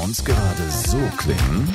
Sounds gerade so klingen?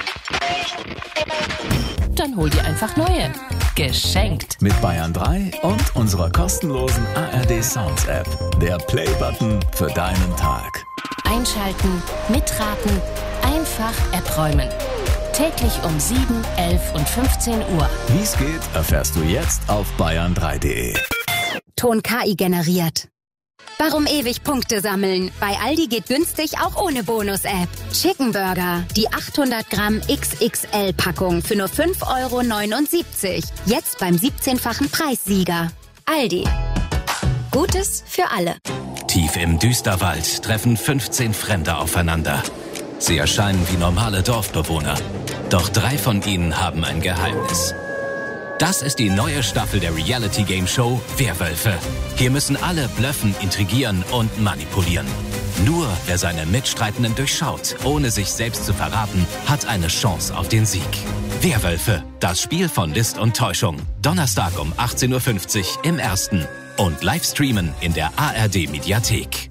Dann hol dir einfach neue. Geschenkt. Mit Bayern 3 und unserer kostenlosen ARD Sounds App. Der Play-Button für deinen Tag. Einschalten, mitraten, einfach App räumen. Täglich um 7, 11 und 15 Uhr. Wie es geht, erfährst du jetzt auf bayern3.de. Ton KI generiert. Warum ewig Punkte sammeln? Bei Aldi geht günstig auch ohne Bonus-App. Chicken Burger, die 800 Gramm XXL-Packung für nur 5,79 €. Jetzt beim 17-fachen Preissieger. Aldi. Gutes für alle. Tief im Düsterwald treffen 15 Fremde aufeinander. Sie erscheinen wie normale Dorfbewohner. Doch 3 von ihnen haben ein Geheimnis. Das ist die neue Staffel der Reality-Game-Show Werwölfe. Hier müssen alle bluffen, intrigieren und manipulieren. Nur wer seine Mitstreitenden durchschaut, ohne sich selbst zu verraten, hat eine Chance auf den Sieg. Werwölfe, das Spiel von List und Täuschung. Donnerstag um 18:50 Uhr im Ersten. Und Livestreamen in der ARD-Mediathek.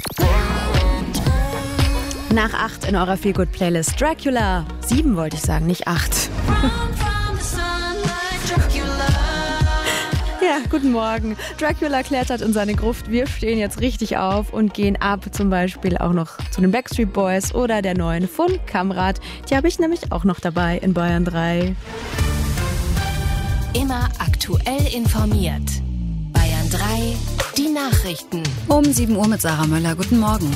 Nach 8 in eurer Feelgood-Playlist Dracula. 7 wollte ich sagen, nicht 8. Ja, guten Morgen. Dracula klettert in seine Gruft. Wir stehen jetzt richtig auf und gehen ab. Zum Beispiel auch noch zu den Backstreet Boys oder der neuen von Kamrat. Die habe ich nämlich auch noch dabei in Bayern 3. Immer aktuell informiert. Bayern 3, die Nachrichten. Um 7 Uhr mit Sarah Möller. Guten Morgen.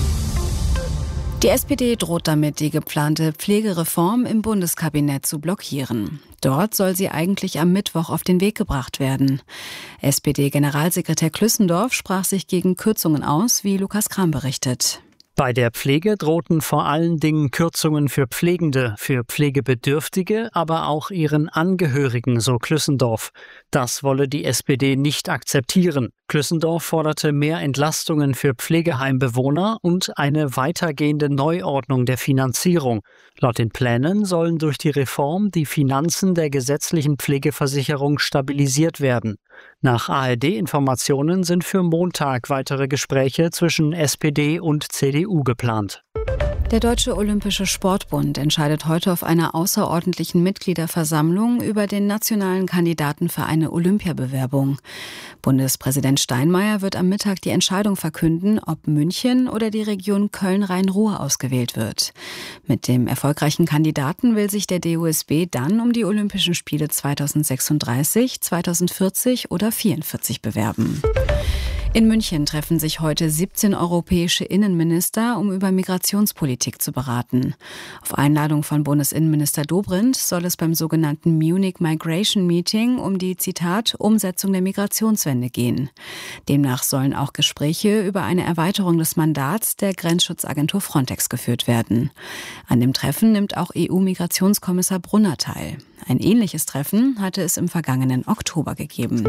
Die SPD droht damit, die geplante Pflegereform im Bundeskabinett zu blockieren. Dort soll sie eigentlich am Mittwoch auf den Weg gebracht werden. SPD-Generalsekretär Klüssendorf sprach sich gegen Kürzungen aus, wie Lukas Kram berichtet. Bei der Pflege drohten vor allen Dingen Kürzungen für Pflegende, für Pflegebedürftige, aber auch ihren Angehörigen, so Klüssendorf. Das wolle die SPD nicht akzeptieren. Klüssendorf forderte mehr Entlastungen für Pflegeheimbewohner und eine weitergehende Neuordnung der Finanzierung. Laut den Plänen sollen durch die Reform die Finanzen der gesetzlichen Pflegeversicherung stabilisiert werden. Nach ARD-Informationen sind für Montag weitere Gespräche zwischen SPD und CDU geplant. Der Deutsche Olympische Sportbund entscheidet heute auf einer außerordentlichen Mitgliederversammlung über den nationalen Kandidaten für eine Olympiabewerbung. Bundespräsident Steinmeier wird am Mittag die Entscheidung verkünden, ob München oder die Region Köln-Rhein-Ruhr ausgewählt wird. Mit dem erfolgreichen Kandidaten will sich der DOSB dann um die Olympischen Spiele 2036, 2040 oder 2044 bewerben. In München treffen sich heute 17 europäische Innenminister, um über Migrationspolitik zu beraten. Auf Einladung von Bundesinnenminister Dobrindt soll es beim sogenannten Munich Migration Meeting um die, Zitat, Umsetzung der Migrationswende gehen. Demnach sollen auch Gespräche über eine Erweiterung des Mandats der Grenzschutzagentur Frontex geführt werden. An dem Treffen nimmt auch EU-Migrationskommissar Brunner teil. Ein ähnliches Treffen hatte es im vergangenen Oktober gegeben.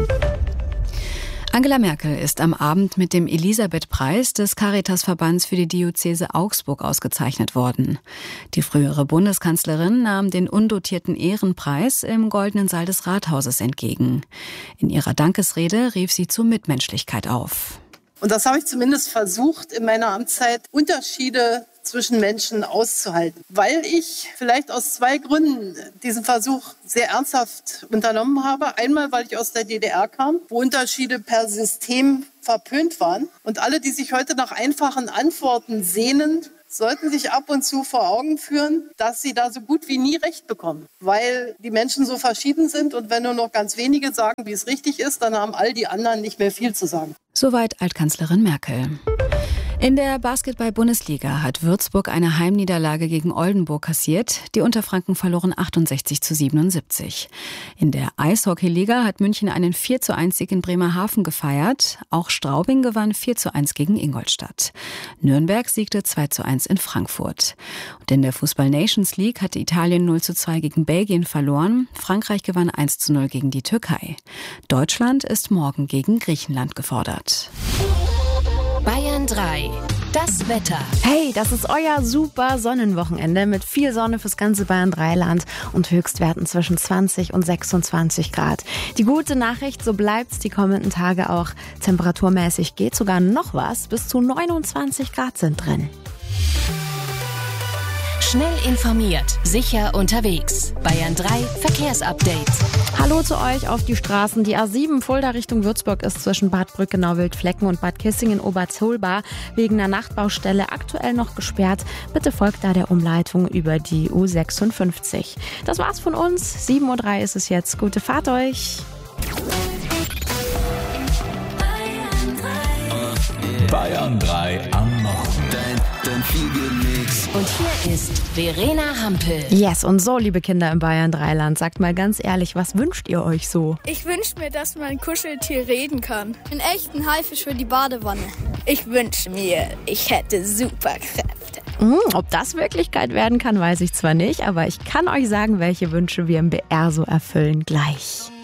Angela Merkel ist am Abend mit dem Elisabeth-Preis des Caritas-Verbands für die Diözese Augsburg ausgezeichnet worden. Die frühere Bundeskanzlerin nahm den undotierten Ehrenpreis im Goldenen Saal des Rathauses entgegen. In ihrer Dankesrede rief sie zur Mitmenschlichkeit auf. Und das habe ich zumindest versucht, in meiner Amtszeit Unterschiede zwischen Menschen auszuhalten. Weil ich vielleicht aus 2 Gründen diesen Versuch sehr ernsthaft unternommen habe. Einmal, weil ich aus der DDR kam, wo Unterschiede per System verpönt waren. Und alle, die sich heute nach einfachen Antworten sehnen, sollten sich ab und zu vor Augen führen, dass sie da so gut wie nie recht bekommen. Weil die Menschen so verschieden sind und wenn nur noch ganz wenige sagen, wie es richtig ist, dann haben all die anderen nicht mehr viel zu sagen. Soweit Altkanzlerin Merkel. In der Basketball-Bundesliga hat Würzburg eine Heimniederlage gegen Oldenburg kassiert. Die Unterfranken verloren 68:77. In der Eishockeyliga hat München einen 4:1-Sieg in Bremerhaven gefeiert. Auch Straubing gewann 4:1 gegen Ingolstadt. Nürnberg siegte 2:1 in Frankfurt. Und in der Fußball-Nations League hatte Italien 0:2 gegen Belgien verloren. Frankreich gewann 1:0 gegen die Türkei. Deutschland ist morgen gegen Griechenland gefordert. Bayern 3, das Wetter. Hey, das ist euer super Sonnenwochenende mit viel Sonne fürs ganze Bayern 3-Land und Höchstwerten zwischen 20 und 26 Grad. Die gute Nachricht, so bleibt's die kommenden Tage auch. Temperaturmäßig geht sogar noch was, bis zu 29 Grad sind drin. Schnell informiert, sicher unterwegs. Bayern 3 Verkehrsupdate. Hallo zu euch auf die Straßen. Die A7 Fulda Richtung Würzburg ist zwischen Bad Brückenau-Wildflecken und Bad Kissingen-Oberzollbar wegen einer Nachtbaustelle aktuell noch gesperrt. Bitte folgt da der Umleitung über die U56. Das war's von uns. 7:03 Uhr ist es jetzt. Gute Fahrt euch. Bayern 3 am Morgen. Dein Fliegelmix. Und hier ist Verena Hampel. Yes, und so, liebe Kinder im Bayern 3-Land, sagt mal ganz ehrlich, was wünscht ihr euch so? Ich wünsche mir, dass mein Kuscheltier reden kann. Einen echten Haifisch für die Badewanne. Ich wünsche mir, ich hätte Superkräfte. Ob das Wirklichkeit werden kann, weiß ich zwar nicht, aber ich kann euch sagen, welche Wünsche wir im BR so erfüllen gleich.